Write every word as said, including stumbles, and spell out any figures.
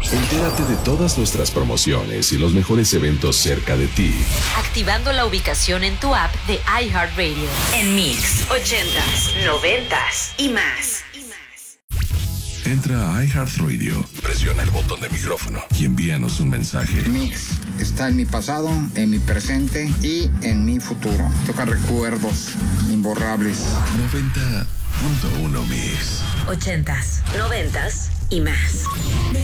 Entérate de todas nuestras promociones y los mejores eventos cerca de ti, activando la ubicación en tu app de iHeartRadio. En Mix, ochentas, noventas y más. Entra a iHeartRadio, presiona el botón de micrófono y envíanos un mensaje. Mix está en mi pasado, en mi presente y en mi futuro. Toca recuerdos imborrables. noventa punto uno Mix. Ochentas, noventas y más.